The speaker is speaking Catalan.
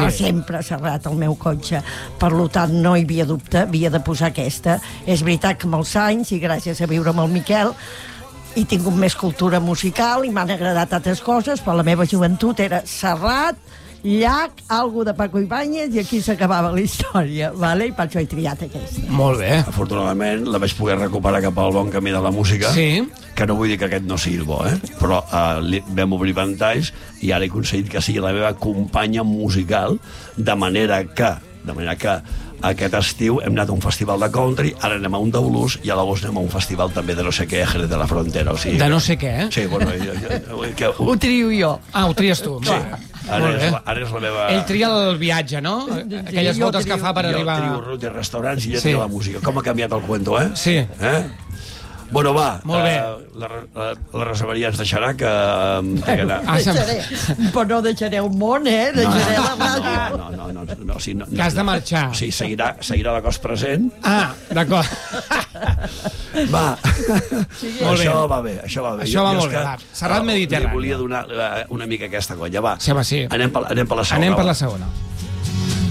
Anava sempre Serrat al meu cotxe, per tant no hi havia dubte, havia de posar aquesta. És veritat que amb els anys, i gràcies a viure amb el Miquel, he tingut més cultura musical i m'han agradat altres coses, però la meva joventut era Serrat, Llach, algo de Paco Ibáñez, i aquí s'acabava la història, vale? I per això he triat aquesta. Molt bé. Afortunadament la vaig poder recuperar cap al bon camí de la música, que no vull dir que aquest no sigui el bo, però vam obrir ventalls i ara he aconseguit que sigui la meva companya musical, de manera que aquest estiu hem anat a un festival de country, ara anem a un de blues i a l'agost anem a un festival també de no sé què, Jerez de la Frontera. O sigui, de no sé què, Sí, bueno... Ho trio jo. Ah, ho tries tu. Sí. Ara és la meva... Ell tria el viatge, no? Aquelles voltes que fa per arribar... Jo trio rutes, restaurants i ella tria la música. Com ha canviat el cuento, Sí. Bueno, va, molt bé. La reservaria ens deixarà que... Deixaré, però no deixaré el món, deixaré la ràdio. No, que has de marxar. Sí, seguirà la cos present. Ah, d'acord. Va, això va bé. Això va molt bé. Serrat Mediterrani. Li volia donar una mica aquesta colla, va. Sí, home, sí. Anem per la segona. Anem per la segona.